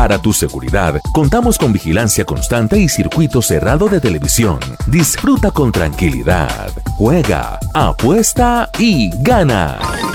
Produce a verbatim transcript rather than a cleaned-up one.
Para tu seguridad, contamos con vigilancia constante y circuito cerrado de televisión. Disfruta con tranquilidad. Juega, apuesta y gana.